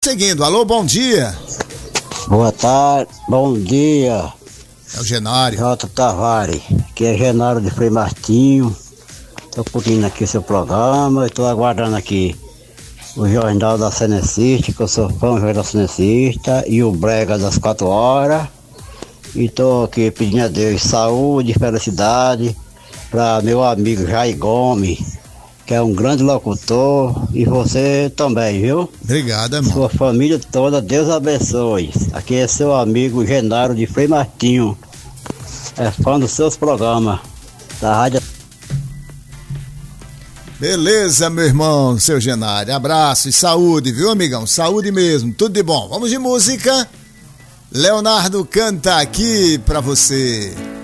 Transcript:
Seguindo, alô, bom dia. Boa tarde, bom dia. É o Genário. J. Tavares, que é Genário de Frei Martinho. Estou curtindo aqui o seu programa, estou aguardando aqui o Jornal da Cenecista, que eu sou fã do Jornal da Cenecista, e o Brega das 4 horas. E estou aqui pedindo a Deus saúde e felicidade para meu amigo Jair Gomes, que é um grande locutor, e você também, viu? Obrigado, irmão. Sua família toda, Deus abençoe. Aqui é seu amigo Genário de Frei Martinho. É fã dos seus programas da rádio. Beleza, meu irmão, seu Genário. Abraço e saúde, viu, amigão? Saúde mesmo, tudo de bom. Vamos de música. Leonardo canta aqui pra você.